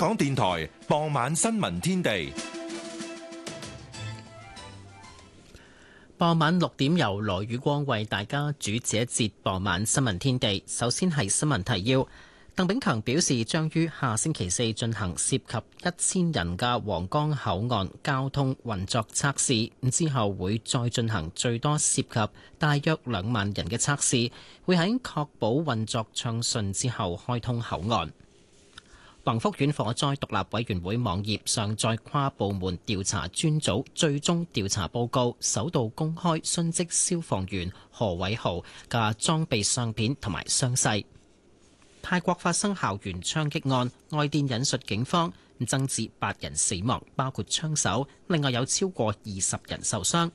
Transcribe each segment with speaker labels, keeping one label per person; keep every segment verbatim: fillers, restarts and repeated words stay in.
Speaker 1: 港電台傍晚新聞天地。
Speaker 2: 傍晚六點由羅宇光為大家主持一節傍晚新聞天地。首先係新聞提要。鄧炳強表示，將於下星期四進行涉及一千人嘅皇崗口岸交通運作測試，之後會再進行最多涉及大約兩萬人嘅測試，會喺確保運作暢順之後開通口岸。宏福苑火災獨立委員會網頁上載跨部門調查專組最終調查報告，首度公開殉職消防員何偉豪嘅裝備相片同埋傷勢。泰國發生校園槍擊案，外電引述警方增至八人死亡，包括槍手，另外有超過二十人受傷。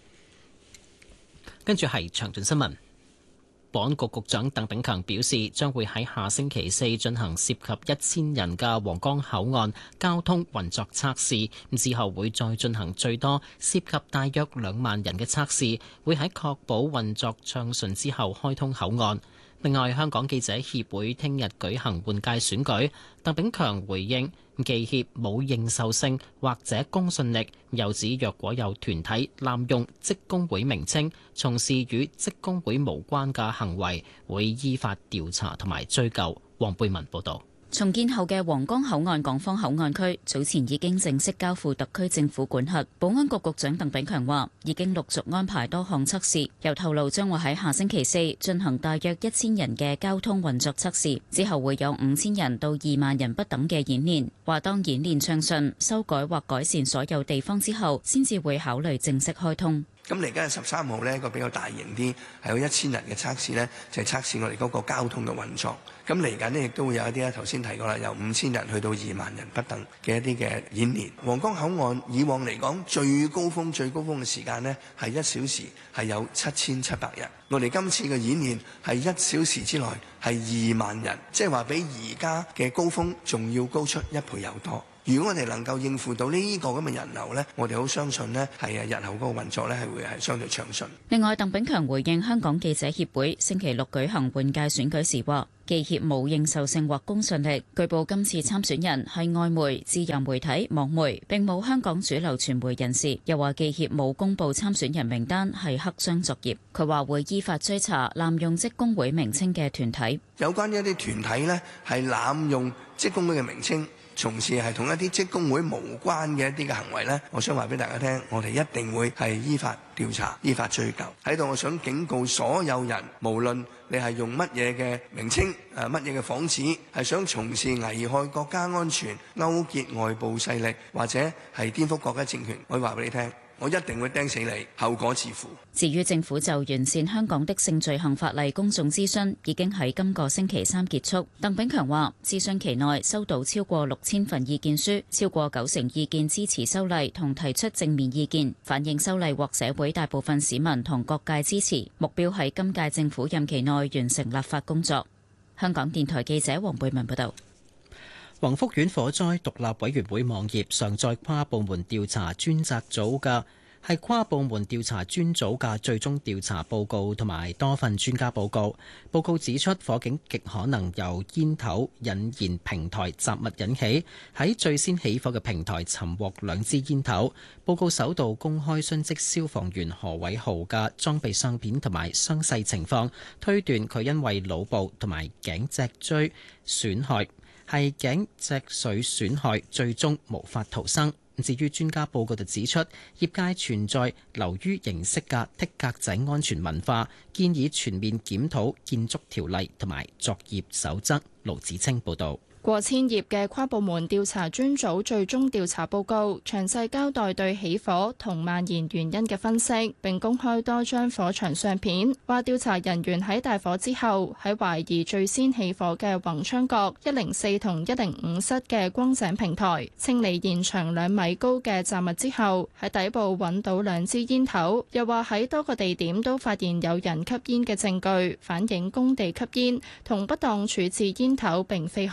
Speaker 2: 跟住係詳盡新聞。保安局局長鄧炳強表示，將會喺下星期四進行涉及一千人嘅皇崗口岸交通運作測試，之後會再進行最多涉及大約兩萬人嘅測試，會喺確保運作暢順之後開通口岸。另外，香港記者協會聽日舉行換屆選舉，鄧炳強回應記協冇認受性或者公信力，又指若果有團體濫用職工會名稱，從事與職工會無關嘅行為，會依法調查同埋追究。黃貝文報導。
Speaker 3: 重建後嘅皇崗口岸港方口岸區早前已經正式交付特區政府管轄。保安局局長鄧炳強話，已經陸續安排多項測試，又透露將會喺下星期四進行大約一千人嘅交通運作測試，之後會有五千人到二萬人不等嘅演練。話當演練暢順，修改或改善所有地方之後，先至會考慮正式開通。
Speaker 4: 咁嚟緊係十三號呢，一個比較大型啲，係有一千人嘅測試呢，就係測試我哋嗰個交通嘅運作。咁嚟緊呢，亦都會有一啲咧，頭先提過啦，由五千人去到二萬人不等嘅一啲嘅演練。皇崗口岸以往嚟講，最高峰最高峰嘅時間呢，係一小時係有七千七百人。我哋今次嘅演練係一小時之內係二萬人，即係話比而家嘅高峰仲要高出一倍有多。如果我哋能夠應付到呢個咁嘅人流呢，我哋好相信呢係啊日後嗰個運作呢係會係相對暢順。
Speaker 3: 另外，鄧炳強回應香港記者協會星期六舉行換屆選舉時話，記協冇認受性或公信力。據報今次參選人係外媒、自由媒體、網媒，並冇香港主流傳媒人士。又話記協冇公佈參選人名單係黑箱作業。佢話會依法追查濫用職工會名稱嘅團體。
Speaker 4: 有關一啲團體呢係濫用職工會嘅名稱，從事係同一啲職工會無關嘅一啲嘅行為呢，我想話俾大家聽，我哋一定會係依法調查、依法追究。喺度，我想警告所有人，無論你係用乜嘢嘅名稱、誒乜嘢嘅幌子，係想從事危害國家安全、勾結外部勢力或者係顛覆國家政權，我話俾你聽，我一定會釘死你，後果自負。
Speaker 3: 至於政府就完善香港的性罪行法例公眾諮詢，已經喺今個星期三結束。鄧炳強話，諮詢期內收到超過六千份意見書，超過九成意見支持修例同提出正面意見，反映修例獲社會大部分市民同各界支持。目標喺今屆政府任期內完成立法工作。香港電台記者黃貝文報道。
Speaker 2: 宏福苑火災獨立委員會網頁上載跨部門調查專責組嘅係跨部門調查專組嘅最終調查報告同埋多份專家報告。報告指出，火警極可能由煙頭引燃平台雜物引起，喺最先起火嘅平台尋獲兩支煙頭。報告首度公開殉職消防員何偉豪嘅裝備相片同埋傷勢情況，推斷佢因為腦部同埋頸脊椎損害，係頸脊髓損害，最終無法逃生。至於專家報告就指出，業界存在流於形式嘅剔格仔安全文化，建議全面檢討建築條例同埋作業守則。盧子清報導。
Speaker 5: 過千頁嘅跨部門調查專組最終調查報告，詳細交代對起火同蔓延原因嘅分析，並公開多張火場相片。話調查人員喺大火之後，喺懷疑最先起火嘅宏昌閣一零四同一零五室嘅光井平台，清理現場兩米高嘅雜物之後，喺底部揾到兩支煙頭。又話喺多個地點都發現有人吸煙嘅證據，反映工地吸煙同不當處置煙頭並非罕見。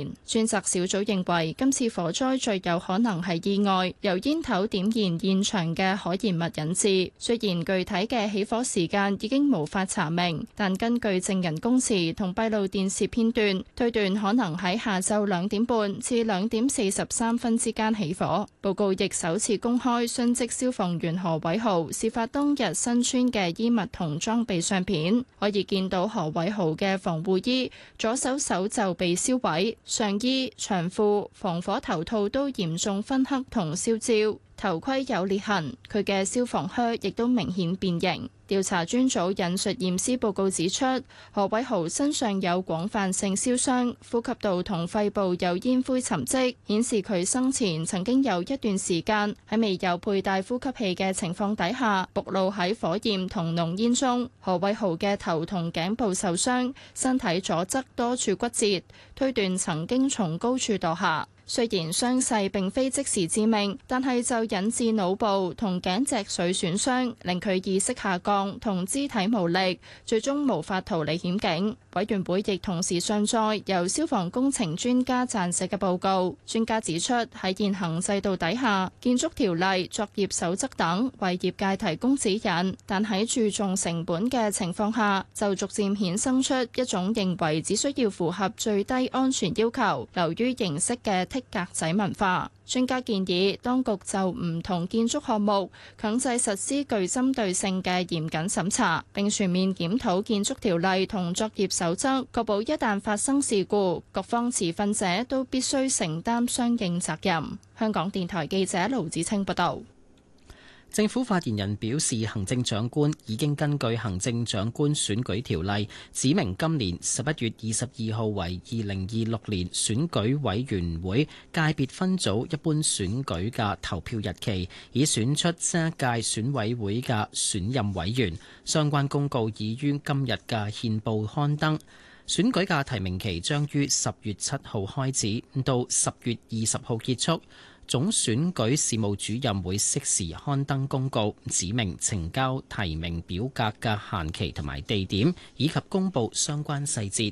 Speaker 5: 年。專責小組認為今次火災最有可能係意外，由煙頭點燃現場嘅可燃物引致。雖然具體嘅起火時間已經無法查明，但根據證人供詞同閉路電視片段，推斷可能喺下晝兩點半至兩點四十三分之間起火。報告亦首次公開殉職消防員何偉豪事發當日身穿嘅衣物同裝備相片，可以見到何偉豪嘅防護衣左手手袖被燒毀，上衣、長褲、防火頭套都嚴重燻黑同燒焦。頭盔有裂痕，佢嘅消防靴亦都明顯變形。調查專組引述驗屍報告指出，何偉豪身上有廣泛性燒傷，呼吸道同肺部有煙灰沉積，顯示佢生前曾經有一段時間喺未有佩戴呼吸器嘅情況底下，暴露喺火焰同濃煙中。何偉豪嘅頭同頸部受傷，身體左側多處骨折，推斷曾經從高處墮下。雖然傷勢並非即時致命，但係就引致腦部同頸脊髓損傷，令佢意識下降同肢體無力，最終無法逃離險境。委員會亦同時上載由消防工程專家撰寫嘅報告。專家指出，喺現行制度底下，建築條例、作業守則等為業界提供指引，但喺注重成本嘅情況下，就逐漸衍生出一種認為只需要符合最低安全要求，流於形式嘅剔格仔文化。專家建議當局就唔同建築項目強制實施具針對性嘅嚴謹審查，並全面檢討建築條例同作業守則，確保一旦發生事故，各方持份者都必須承擔相應責任。香港電台記者盧子清報道。
Speaker 2: 政府發言人表示，行政長官已經根據行政長官選舉條例指明今年十一月二十二號為二零二六年選舉委員會界別分組一般選舉嘅投票日期，以選出新一屆選委會嘅選任委員。相關公告已於今日嘅憲報刊登。選舉嘅提名期將於十月七號開始，到十月二十號結束。總選舉事務主任會適時刊登公告，指明呈交提名表格嘅限期同埋地點，以及公佈相關細節。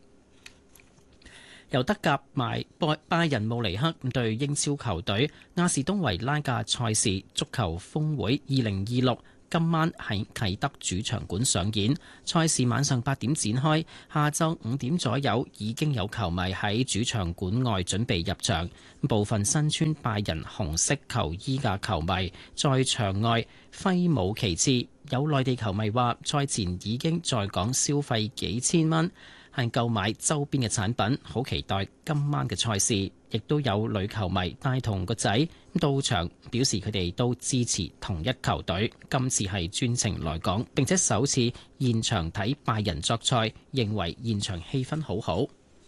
Speaker 2: 由德甲埋拜仁慕尼黑對英超球隊亞士東維拉嘅賽事足球峰會二零二六。今晚喺啟德主場館上演，賽事晚上八點展開，下晝五點左右已經有球迷喺主場館外準備入場。部分身穿拜仁紅色球衣嘅球迷在場外揮舞旗幟。有內地球迷話，賽前已經在港消費幾千蚊，係購買周邊嘅產品，好期待今晚嘅賽事。亦都有女球迷帶同個仔到場，表示佢哋都支持同一球隊。今次係專程來港，並且首次現場睇拜仁作賽，認為現場氣氛好好。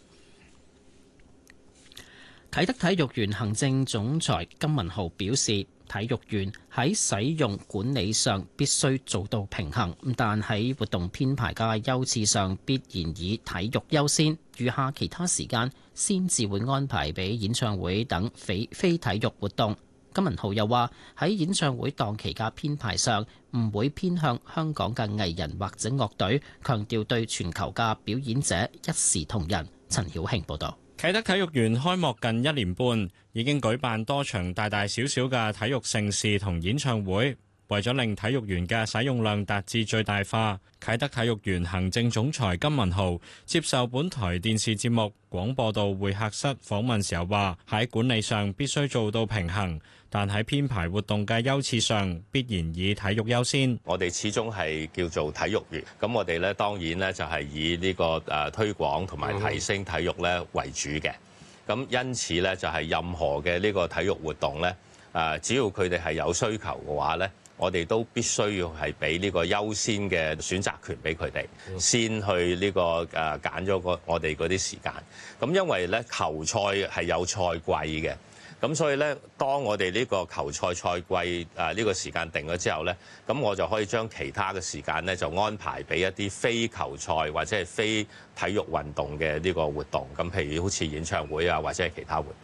Speaker 2: 啟德體育園行政總裁金文豪表示，體育園喺使用管理上必須做到平衡，但喺活動編排嘅優次上必然以體育優先，餘下其他時間先至會安排俾演唱會等非非體育活動。金文豪又話，喺演唱會檔期嘅編排上唔會偏向香港嘅藝人或者樂隊，強調對全球嘅表演者一視同仁。陳曉慶報導。
Speaker 6: 啟德體育園開幕近一年半，已經舉辦多場大大小小嘅體育盛事同演唱會。為咗令體育園嘅使用量達至最大化，啟德體育園行政總裁金文豪接受本台電視節目《廣播道會客室》訪問時候話，喺管理上必須做到平衡，但喺編排活動嘅優次上必然以體育優先。
Speaker 7: 我哋始終係叫做體育園，咁我哋咧當然咧就係以呢個誒推廣同埋提升體育咧為主嘅。咁因此咧就係任何嘅呢個體育活動咧，誒只要佢哋係有需求嘅話咧，我哋都必須要係俾呢個優先嘅選擇權俾佢哋，先去呢個誒揀咗個我哋嗰啲時間。咁因為咧球賽係有賽季嘅，咁所以咧當我哋呢個球賽賽季誒呢個時間定咗之後咧，咁我就可以將其他嘅時間咧就安排俾一啲非球賽或者係非體育運動嘅呢個活動。咁譬如好似演唱會啊，或者係其他活動。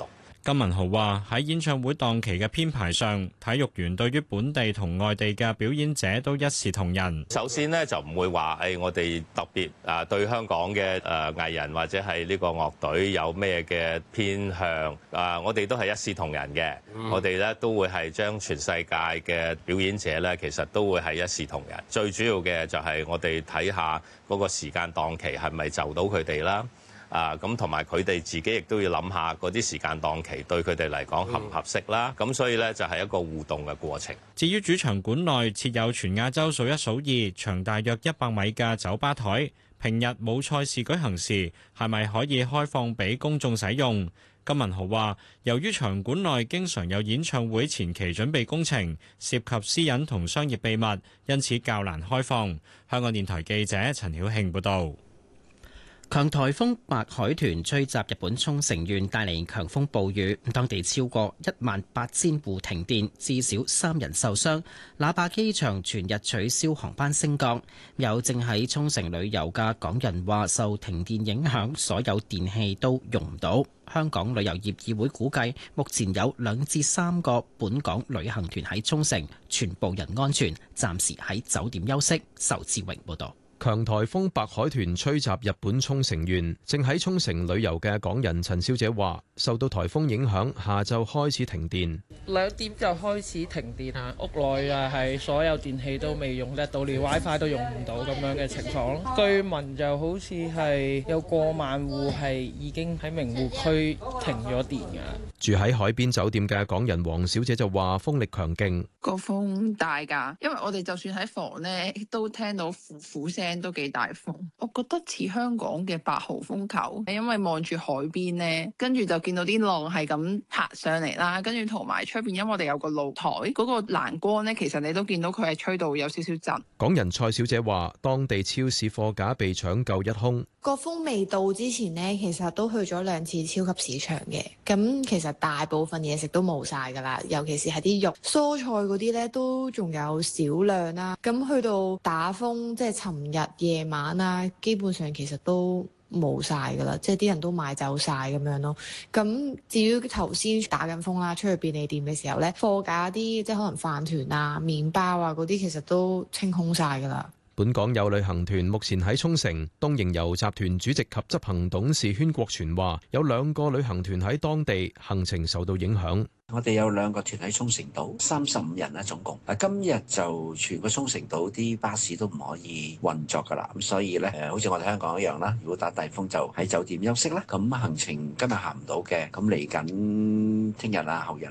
Speaker 6: 金文豪話：喺演唱會檔期嘅編排上，體育園對於本地同外地嘅表演者都一視同仁。
Speaker 7: 首先呢，就唔會話誒，我哋特別啊對香港嘅誒藝人或者係呢個樂隊有咩嘅偏向啊，我哋都係一視同仁嘅。嗯、我哋咧都會係將全世界嘅表演者咧，其實都會係一視同仁。最主要嘅就係我哋睇下嗰個時間檔期係咪就到佢哋啦。啊，咁同埋佢哋自己亦都要諗下嗰啲時間檔期對佢哋嚟講合唔合適啦。咁、嗯、所以呢，就係一個互動嘅過程。
Speaker 6: 至於主場館內設有全亞洲數一數二、長大約一百米嘅酒吧台，平日冇賽事舉行時，係咪可以開放俾公眾使用？金文豪話：由於場館內經常有演唱會前期準備工程，涉及私隱同商業秘密，因此較難開放。香港電台記者陳曉慶報導。
Speaker 2: 強颱風白海豚吹襲日本沖繩縣，帶嚟強風暴雨，當地超過一萬八千戶停電，至少三人受傷。那霸機場全日取消航班升降。有正喺沖繩旅遊嘅港人話，受停電影響，所有電器都用唔到。香港旅遊業議會估計，目前有兩至三個本港旅行團喺沖繩，全部人安全，暫時喺酒店休息。仇志榮報道。
Speaker 8: 強颱風白海豚吹襲日本沖繩縣，正喺沖繩旅遊嘅港人陳小姐話，受到颱風影響，下晝開始停電。
Speaker 9: 兩點就開始停電啊！屋內啊係所有電器都未用得到，連 WiFi 都用唔到咁樣嘅情況。據聞就好似係有過萬戶係已經喺名護區停咗電㗎。
Speaker 8: 住喺海邊酒店嘅港人黃小姐就話，風力強勁，
Speaker 10: 個風大㗎，因為我哋就算喺房呢，都聽到呼呼聲。都幾大風，我覺得似香港嘅八號風球，因為望住海邊呢，跟住就見到啲浪係咁拍上嚟啦，跟住同埋出邊，因為我哋有個露台，嗰、嗰個欄杆呢，其實你都見到佢係吹到有少少震。
Speaker 8: 港人蔡小姐話，當地超市貨架被搶購一空。
Speaker 11: 個風未到之前呢，其實都去咗兩次超級市場嘅，咁其實大部分嘢食都冇晒㗎啦，尤其是係啲肉、蔬菜嗰啲呢，都仲有少量啦。咁去到打風，即係尋日夜晚啊，基本上其實都冇晒㗎啦，即係啲人都買走晒咁樣咯。咁至於頭先打緊風啦，出去便利店嘅時候呢，貨架啲即係可能飯團啊、麵包啊嗰啲，其實都清空晒㗎啦。
Speaker 8: 本港有旅行團目前喺沖繩，東瀛遊集團主席及執行董事禤國全話，有兩個旅行團喺當地行程受到影響。
Speaker 12: 我哋有兩個團喺沖繩島，三十五人啦總共。啊，今日就全個沖繩島啲巴士都唔可以運作噶啦，咁所以咧，誒，好似我哋香港一樣啦。如果打大風就喺酒店休息啦。咁行程今日行唔到嘅，咁嚟緊聽日啊後日